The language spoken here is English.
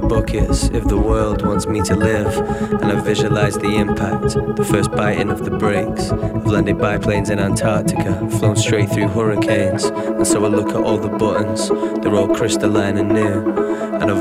buckets if the world wants me to live. And I visualize the impact, the first biting of the brakes. I've landed biplanes in Antarctica, flown straight through hurricanes. And so I look at all the buttons, they're all crystalline and new. And I've